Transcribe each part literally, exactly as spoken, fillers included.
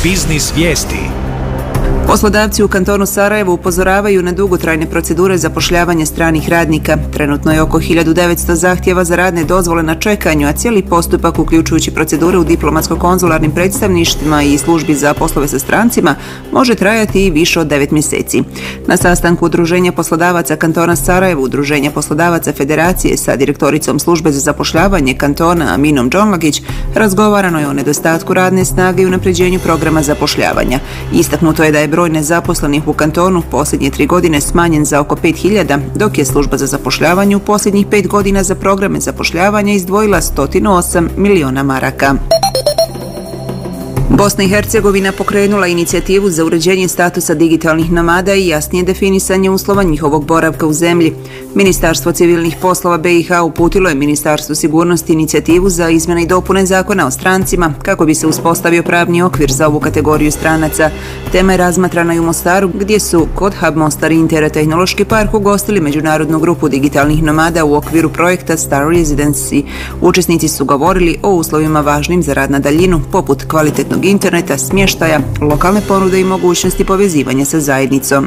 Biznis vijesti. Poslodavci u kantonu Sarajevo upozoravaju na dugotrajne procedure zapošljavanja stranih radnika. Trenutno je oko hiljadu devetsto zahtjeva za radne dozvole na čekanju, a cijeli postupak, uključujući procedure u diplomatsko-konzularnim predstavništvima i službi za poslove sa strancima, može trajati i više od devet mjeseci. Na sastanku Udruženja poslodavaca kantona Sarajevo, Udruženja poslodavaca Federacije sa direktoricom službe za zapošljavanje kantona Aminom Džonlagić razgovarano je o nedostatku radne snage i unapređenju programa zapošljavanja. Istaknuto je da je broj nezaposlenih u kantonu posljednje tri godine smanjen za oko pet hiljada, dok je služba za zapošljavanje u posljednjih pet godina za programe zapošljavanja izdvojila sto osam miliona maraka. Bosna i Hercegovina pokrenula inicijativu za uređenje statusa digitalnih nomada i jasnije definisanje uslova njihovog boravka u zemlji. Ministarstvo civilnih poslova B i H uputilo je Ministarstvu sigurnosti inicijativu za izmjene i dopune zakona o strancima kako bi se uspostavio pravni okvir za ovu kategoriju stranaca. Tema je razmatrana i u Mostaru, gdje su kod Hub Mostar Intertehnološki park ugostili međunarodnu grupu digitalnih nomada u okviru projekta Star Residency. Učesnici su govorili o uslovima važnim za rad na daljinu, poput kvalitetnog interneta, smještaja, lokalne ponude i mogućnosti povezivanja sa zajednicom.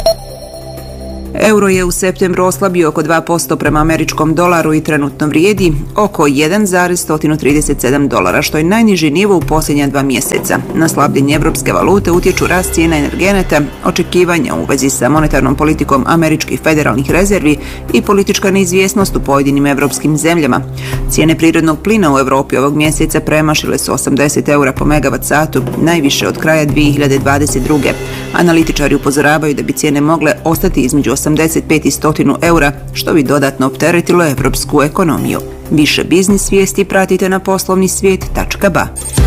Euro je u septembru oslabio oko dva posto prema američkom dolaru i trenutno vrijedi oko jedan zarez sto trideset sedam dolara, što je najniži nivo u posljednja dva mjeseca. Na slabljenje evropske valute utječu rast cijena energenata, očekivanja u vezi sa monetarnom politikom američkih federalnih rezervi i politička neizvjesnost u pojedinim evropskim zemljama. Cijene prirodnog plina u Europi ovog mjeseca premašile su osamdeset eura po megavat satu, najviše od kraja dvije hiljade dvadeset druge. Analitičari upozoravaju da bi cijene mogle ostati između osamdeset pet i sto eura, što bi dodatno opteretilo evropsku ekonomiju. Više biznis vijesti pratite na poslovni svijet tačka ba.